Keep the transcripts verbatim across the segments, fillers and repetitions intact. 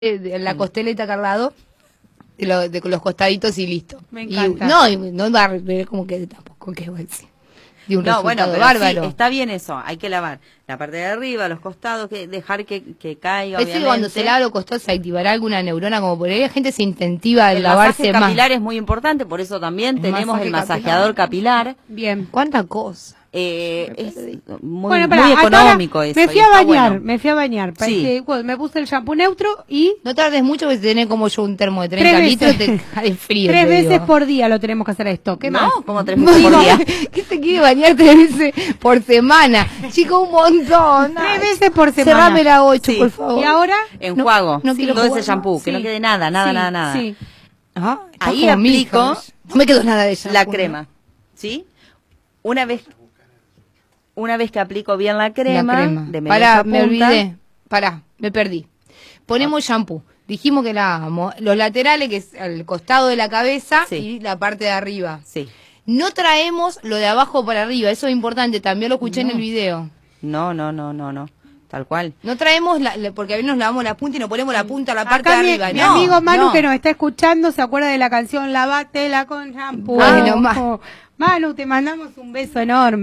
de la costeleta acá al lado, de, lo, de los costaditos y listo. Me encanta. Y, no, y no va a ver como que tampoco que va a decir. De un no, bueno, resultado pero bárbaro. Sí, está bien eso, hay que lavar la parte de arriba, los costados, que dejar que, que caiga, Parece que obviamente. cuando se lava los costados se activará alguna neurona, como por ahí la gente se incentiva a el lavarse masaje más. capilar es muy importante, por eso también El tenemos masaje el masajeador capilar. Bien. ¿Cuánta cosa? Eh, es muy, Bueno, pará, muy hasta económico ahora eso. Me fui y a está bañar, bueno. me fui a bañar. Sí. Porque, bueno, me puse el shampoo neutro y No tardes mucho porque tenés como yo un termo de treinta Tres litros, te veces. cae frío. tres te veces digo. por día lo tenemos que hacer esto. ¿Qué No, más? como tres veces por Digo, día. ¿qué se quiere bañar tres veces por semana? Chico, un montón. Tres Ay, veces por semana. cerrame la ocho, Sí. por favor. ¿Y ahora? Enjuago, no quiero todo jugar ese shampoo, más. que no Sí. quede nada, nada, Sí, nada, nada. Sí. Ajá, está Ahí como mi aplico hija. No me quedó nada de ella. La crema, ¿sí? Una vez una vez que aplico bien la crema, La crema. de media Pará, esa me punta, olvidé. Pará, me perdí. Ponemos shampoo. Dijimos que la hagamos. Los laterales, que es al costado de la cabeza, Sí. y la parte de arriba. Sí. No traemos lo de abajo para arriba. Eso es importante. También lo escuché en el video. No, no, no, no, no. Tal cual. No traemos, la, la- porque a veces nos lavamos la punta y nos ponemos la punta a la parte Acá de mi, arriba. mi No, amigo Manu no. que nos está escuchando se acuerda de la canción Lavátela con shampoo. Bueno, Ma- Ojo. Manu, te mandamos un beso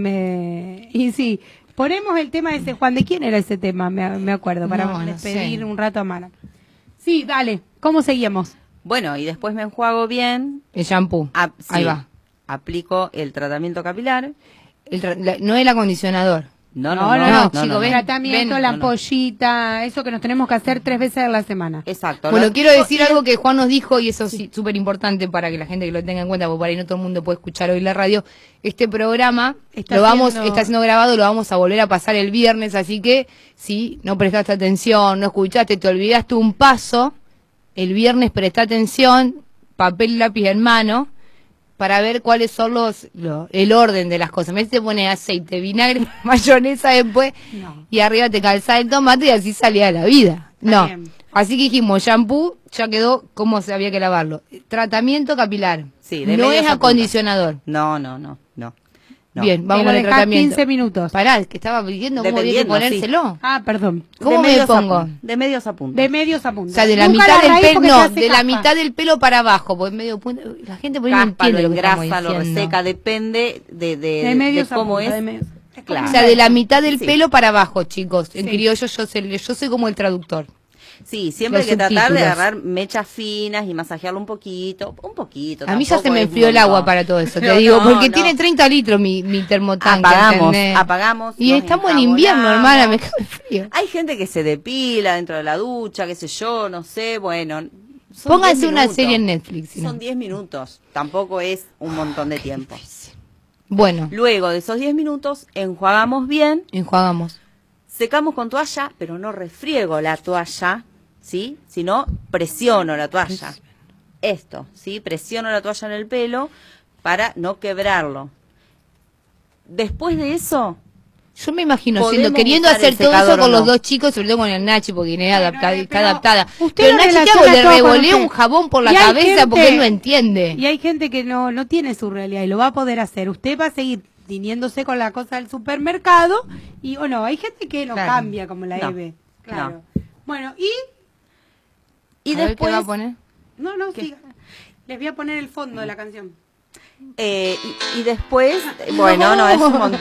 enorme. Y sí, ponemos el tema de ese Juan. ¿De quién era ese tema? Me, me acuerdo, para No, no despedir sé. un rato a Manu. Sí, dale. ¿Cómo seguíamos? Bueno, y después me enjuago bien. El shampoo. ap- Ahí sí, va. Aplico el tratamiento capilar. El tra- la- no el acondicionador. No, No, no, no, no, no, chico, no, ven. no. Tratamiento, ven, la no, no. ampollita, eso que nos tenemos que hacer tres veces a la semana. Exacto. Bueno, lo quiero aplico decir y- algo que Juan nos dijo, y eso es súper importante para que la gente que lo tenga en cuenta, porque por ahí no todo el mundo puede escuchar hoy la radio. Este programa Está lo vamos, haciendo- está siendo grabado, lo vamos a volver a pasar el viernes, así que si no prestaste atención, no escuchaste, te olvidaste un paso, el viernes presta atención, papel y lápiz en mano, para ver cuáles son los, los el orden de las cosas. Me te pone aceite, vinagre, mayonesa después, No. y arriba te calza el tomate y así salía la vida. Está No. bien. Así que dijimos, shampoo, ya quedó como se había que lavarlo. Tratamiento capilar. Sí, de no media es esa punta. acondicionador. No, no, no, no. no. Bien, vamos Te lo con el dejás tratamiento. quince minutos. Pará, que estaba pidiendo cómo había que Dependiendo, sí. ponérselo. Ah, perdón. ¿Cómo De me medios a pongo? punta, De medios a punta. De medios a punta. O sea, de la Nunca mitad del raíz pelo, porque no, se hace de la caspa. mitad del pelo para abajo, porque medio punto, la gente por ahí no Caspa, entiende lo lo que estamos engrasa, lo diciendo. reseca, depende de, de, De de medios a cómo punta, es. de medios. Es como Claro. O sea, de la mitad del Sí. pelo para abajo, chicos. En Sí. criollo yo, sé- yo soy como el traductor. Sí, siempre hay Los que tratar de subtítulos. agarrar mechas finas y masajearlo un poquito, un poquito. A mí ya tampoco se me es enfrió un el agua montón. para todo eso, te Pero digo, no, porque no. tiene treinta litros mi, mi termotanque. Apagamos, ¿entendés? apagamos. Y nos estamos en invierno, enjabonamos. hermana, me cago en frío. Hay gente que se depila dentro de la ducha, qué sé yo, no sé, bueno. son Pónganse diez una minutos. serie en Netflix. si no. Son diez minutos, tampoco es un montón de tiempo. Bueno, Luego de esos diez minutos, enjuagamos bien, enjuagamos. secamos con toalla, pero no refriego la toalla, ¿sí? Sino presiono la toalla. Esto, ¿sí? Presiono la toalla en el pelo para no quebrarlo. Después de eso, Yo me imagino Podemos siendo, queriendo usar hacer el todo eso secador con o los no. dos chicos, sobre todo con el Nachi, porque Inés Bueno, adaptada, eh, está pero adaptada. usted Pero lo Nachi, ¿qué hago? relaciona Le todo con revoleo usted. un jabón por la Y hay cabeza gente- porque él no entiende. Y hay gente que no, no tiene su realidad y lo va a poder hacer. Usted va a seguir tiñéndose con la cosa del supermercado y o no, hay gente que no Claro. cambia como la No, Eve. Claro. no. Bueno, y y A ver, después, ¿qué va a poner? no, no, siga. Les voy a poner el fondo de la canción. eh, y, y después, eh, bueno, no, es un montón.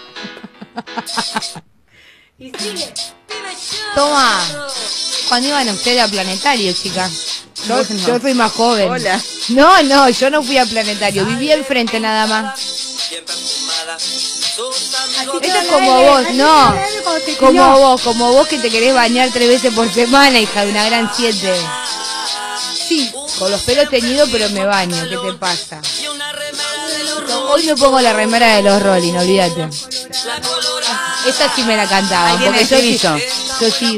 Y sigue. Toma. Cuando iban ustedes a Planetario, chicas. Yo, Bueno. yo soy más joven. Hola. No, no, yo no fui a Planetario. Vivía enfrente nada más. Esto es como vos, no. Como vos, como vos que te querés bañar tres veces por semana, hija de una gran siete. Sí, con los pelos teñidos, pero me baño. ¿Qué te pasa? Hoy me pongo la remera de los Rolling, olvídate. Esta sí me la cantaba. Ahí viene Porque el yo sí, estribillo. yo sí